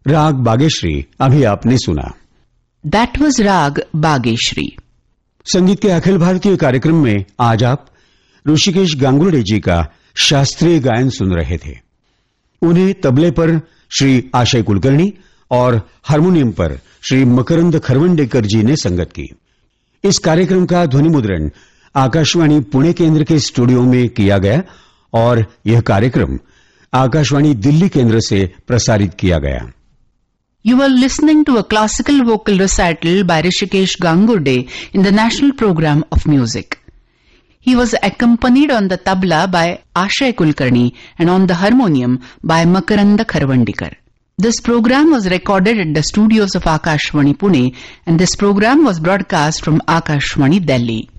राग बागेश्री अभी आपने सुना। That was Rag Bageshri. संगीत के अखिल भारतीय कार्यक्रम में आज आप ऋषिकेश गांगुर्डे जी का शास्त्रीय गायन सुन रहे थे। उन्हें तबले पर श्री आशय कुलकर्णी और हारमोनियम पर श्री मकरंद खरवंडेकर जी ने संगत की। इस कार्यक्रम का ध्वनि मुद्रण आकाशवाणी पुणे केंद्र के स्टूडियो में किया गया और यह कार्यक्रम आकाशवाणी दिल्ली केंद्र से प्रसारित किया गया। You were listening to a classical vocal recital by Rishikesh Gangurde in the National Program of Music. He was accompanied on the tabla by Ashay Kulkarni and on the harmonium by Makaranda Kharwandikar. This program was recorded at the studios of Akashvani Pune, and this program was broadcast from Akashvani Delhi.